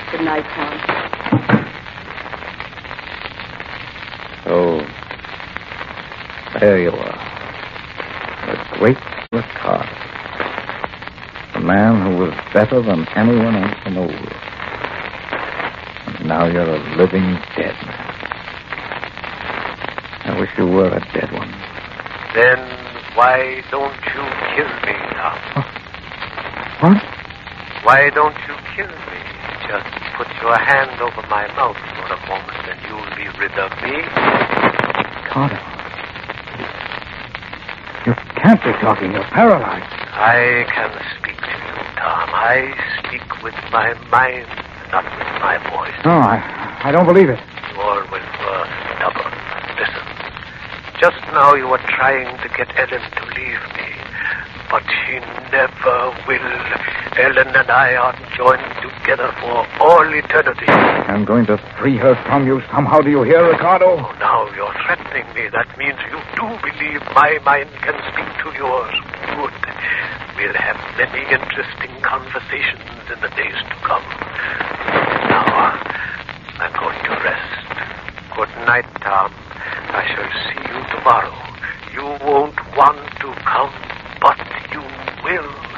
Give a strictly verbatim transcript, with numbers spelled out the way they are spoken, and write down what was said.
Good night, Tom. So, there you are. The great Ricardo. The man who was better than anyone else in the world. And now you're a living dead man. I wish you were a dead one. Then why don't you kill me, Tom? What? Why don't you kill me? Just put your hand over my mouth for a moment and you'll be rid of me. Ricardo. You can't be talking. You're paralyzed. I can speak to you, Tom. I speak with my mind, not with my voice. No, I, I don't believe it. Nor with your stubborn. Listen. Just now you were trying to get Ellen to leave me. But she never will. Ellen and I are joined together for all eternity. I'm going to free her from you somehow. Do you hear, Ricardo? Oh, now you're threatening me. That means you do believe my mind can speak to yours. Good. We'll have many interesting conversations in the days to come. Now, I'm going to rest. Good night, Tom. I shall see you tomorrow. You won't want to come, but you will.